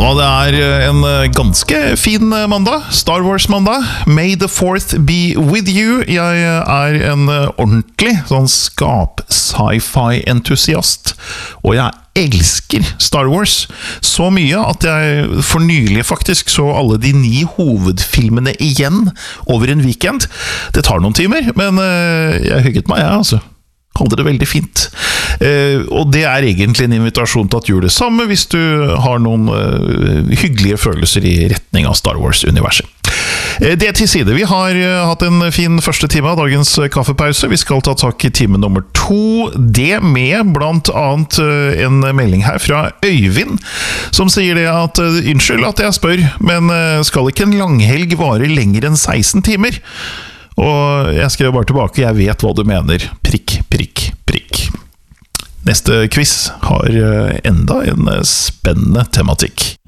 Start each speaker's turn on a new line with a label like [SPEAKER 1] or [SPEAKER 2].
[SPEAKER 1] det en ganske fin mandag, Star Wars-mandag. May the 4th be with you. Jeg en ordentlig sånn skap-sci-fi-entusiast, og jeg elsker Star Wars så mye at jeg for nylig faktisk så alle de 9 hovedfilmene igjen over en weekend. Det tar noen timer, men jeg hygget meg, altså. Hadde det veldig fint. Og det egentlig en invitasjon til at gjør det samme hvis du har noen hyggelige følelser i retning av Star Wars-universet. Det til side. Vi har hatt en fin første time av dagens kaffepause. Vi skal ta tak i time nummer 2. Det med blant annet en melding her fra Øyvind, som sier det at unnskyld at jeg spør, men skal ikke en langhelg vare lenger enn 16 timer? Og jeg skrev bare tilbake, jeg vet hva du mener. Prikk, prikk, prikk. Neste quiz har enda en spennende tematikk.